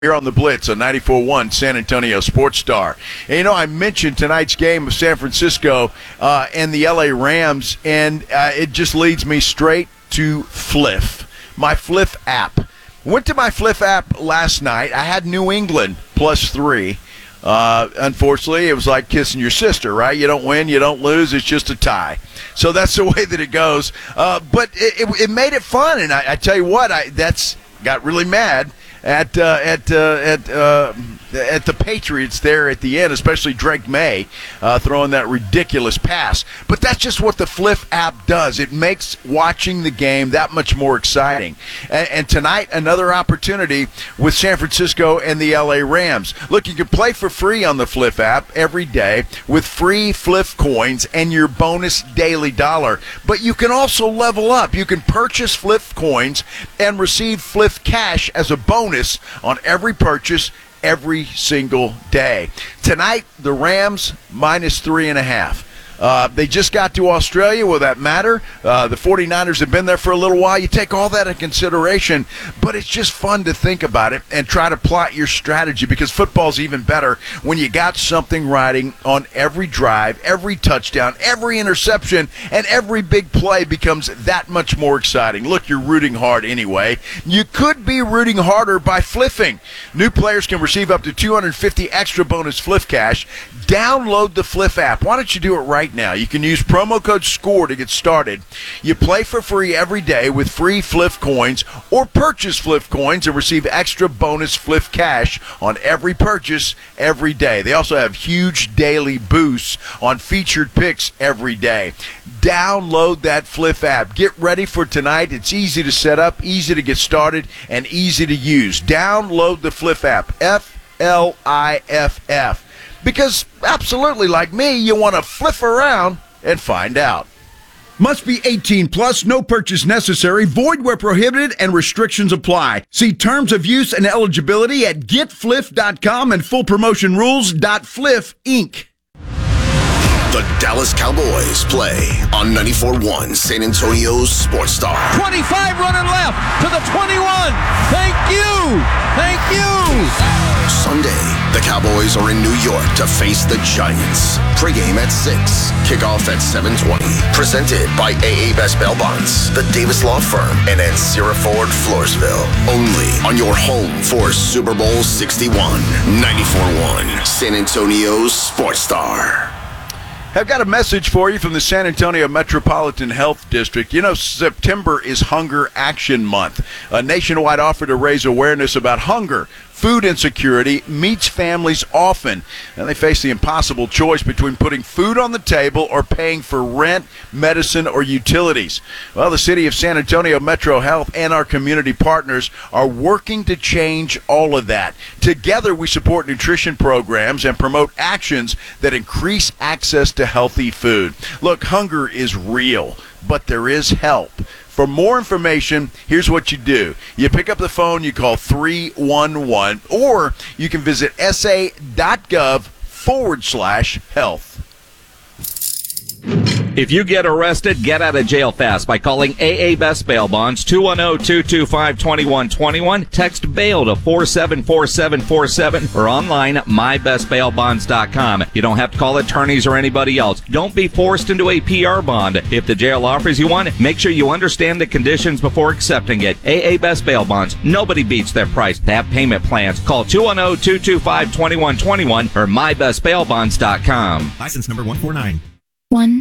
Here on the Blitz on 94.1 San Antonio Sports Star. And, I mentioned tonight's game of San Francisco and the LA Rams, and it just leads me straight to Fliff, my Fliff app. Went to my Fliff app last night. I had New England +3. Unfortunately, it was like kissing your sister, right? You don't win, you don't lose. It's just a tie. So that's the way that it goes. But it made it fun, and I tell you what, that's got really mad at the Patriots there at the end, especially Drake May throwing that ridiculous pass. But that's just what the Fliff app does. It makes watching the game that much more exciting. And tonight, another opportunity with San Francisco and the LA Rams. Look, you can play for free on the Fliff app every day with free Fliff coins and your bonus daily dollar. But you can also level up. You can purchase Fliff coins and receive Fliff cash as a bonus on every purchase every single day. Tonight, the Rams -3.5. They just got to Australia. Will that matter? The 49ers have been there for a little while. You take all that into consideration, but it's just fun to think about it and try to plot your strategy, because football's even better when you got something riding on every drive, every touchdown, every interception, and every big play becomes that much more exciting. Look, you're rooting hard anyway. You could be rooting harder by fliffing. New players can receive up to $250 extra bonus Fliff cash. Download the Fliff app. Why don't you do it right now? You can use promo code SCORE to get started. You play for free every day with free Fliff coins, or purchase Fliff coins and receive extra bonus Fliff cash on every purchase every day. They also have huge daily boosts on featured picks every day. Download that Fliff app. Get ready for tonight. It's easy to set up, easy to get started, and easy to use. Download the Fliff app. Fliff. Because, absolutely like me, you want to fliff around and find out. Must be 18 plus, no purchase necessary, void where prohibited, and restrictions apply. See terms of use and eligibility at getfliff.com and full promotion rules.fliff Inc. The Dallas Cowboys play on 94.1 San Antonio's Sports Star. 25 running left to the 21. Thank you. Sunday, the Cowboys are in New York to face the Giants. Pre-game at 6, kickoff at 7:20. Presented by AA Best Bail Bonds, the Davis Law Firm, and Ancira Ford, Floresville. Only on your home for Super Bowl 61. 94.1 San Antonio's Sports Star. I've got a message for you from the San Antonio Metropolitan Health District. September is Hunger Action Month, a nationwide offer to raise awareness about hunger. Food insecurity meets families often, and they face the impossible choice between putting food on the table or paying for rent, medicine, or utilities. Well, the City of San Antonio Metro Health and our community partners are working to change all of that. Together, we support nutrition programs and promote actions that increase access to healthy food. Look, hunger is real, but there is help. For more information, here's what you do. You pick up the phone, you call 311, or you can visit sa.gov/health. If you get arrested, get out of jail fast by calling AA Best Bail Bonds, 210-225-2121. Text bail to 474747 or online at mybestbailbonds.com. You don't have to call attorneys or anybody else. Don't be forced into a PR bond. If the jail offers you one, make sure you understand the conditions before accepting it. AA Best Bail Bonds. Nobody beats their price. They have payment plans. Call 210-225-2121 or mybestbailbonds.com. License number 149. 1,